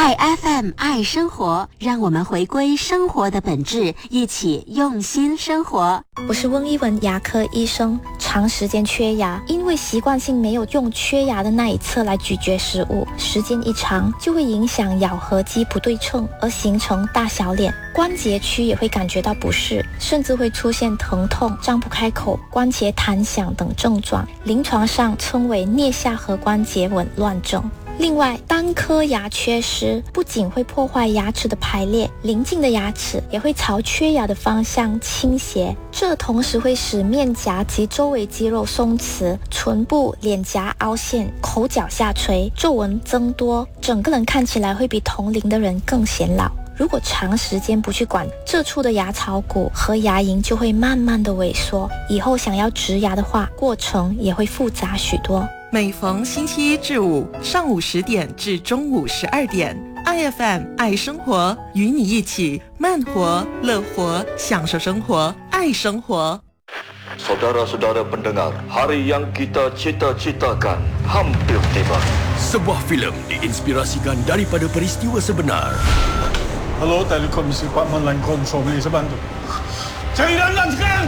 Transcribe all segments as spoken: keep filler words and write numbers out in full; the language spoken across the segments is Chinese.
爱 F M 爱生活，让我们回归生活的本质，一起用心生活。 我是翁一文，牙科医生。长时间缺牙，因为习惯性没有用缺牙的那一侧来咀嚼食物，时间一长就会影响咬合肌不对称，而形成大小脸。关节区也会感觉到不适，甚至会出现疼痛、张不开口、关节弹响等症状，临床上称为颞下颌关节紊乱症。另外，单颗牙缺失不仅会破坏牙齿的排列，邻近的牙齿也会朝缺牙的方向倾斜，这同时会使面颊及周围肌肉松弛，唇部、脸颊凹陷，口角下垂，皱纹增多，整个人看起来会比同龄的人更显老。如果长时间不去管，这处的牙槽骨和牙龈就会慢慢的萎缩，以后想要植牙的话，过程也会复杂许多。 每逢星期一至五上午十点至中午十二点 ，I F M 爱生活，与你一起慢活、乐活，享受生活，爱生活。 Saudara-saudara pendengar, hari yang kita cita-citakan hampir tiba. Sebuah filem diinspirasikan daripada peristiwa sebenar. Hello, Telekomisi Department Line Control, boleh saya bantu? Cari dalam sekarang!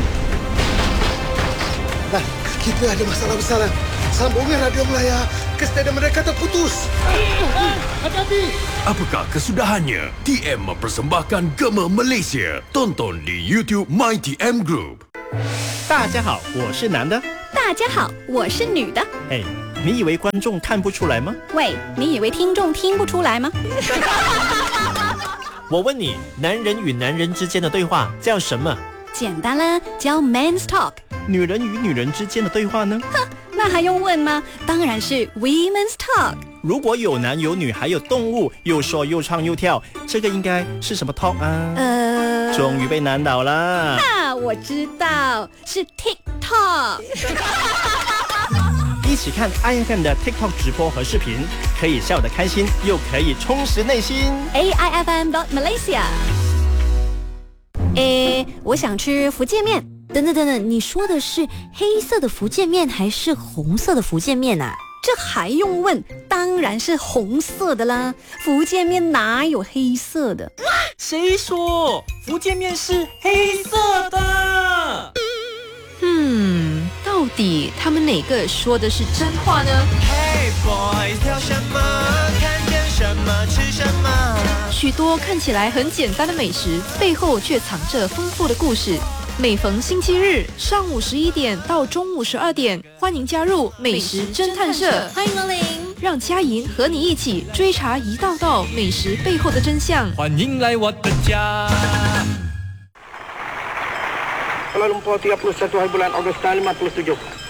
Nah, kita ada masalah besar. Sambungan radio Melaya ke stadium mereka terputus. Hati-hati! Apakah kesudahannya? T M mempersembahkan Gema Malaysia. Tonton di YouTube My T M Group. 大家好，我是男的。 大家好，我是女的。 哎，你以为观众看不出来吗？ 喂，你以为听众听不出来吗？ 我问你，男人与男人之间的对话叫什么？ 简单了，叫 Men's Talk。 女人与女人之间的对话呢？ 哼，那还用问吗？当然是 Women's Talk。 如果有男有女还有动物，又说又唱又跳，这个应该是什么 talk 啊？ 呃， 终于被难倒了。 那我知道，是 TikTok。 一起看 I F M 的 TikTok 直播和视频，可以笑得开心，又可以充实内心。 A I F M dot Malaysia。诶，我想吃福建面。 等等等等，你说的是黑色的福建面还是红色的福建面啊？ 这还用问？当然是红色的啦！福建面哪有黑色的？ 谁说福建面是黑色的？ 嗯，到底他们哪个说的是真话呢？ Hey boys， 挑什么？看见什么吃什么？ 许多看起来很简单的美食，背后却藏着丰富的故事。每逢星期日上午十一点到中午十二点，欢迎加入美食侦探社， 欢迎光临， 让佳莹和你一起追查一道道美食背后的真相。 欢迎来我的家。 Kuala Lumpur tiga puluh satu hari bulan Ogos tahun lima puluh tujuh.